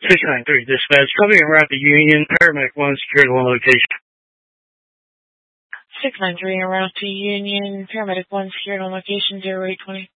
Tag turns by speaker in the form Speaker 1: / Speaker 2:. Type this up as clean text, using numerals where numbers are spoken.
Speaker 1: 693 dispatch. Copy and route to Union. Paramedic 1 secured one location.
Speaker 2: 693 en route to Union. Paramedic 1 secured on location 0820.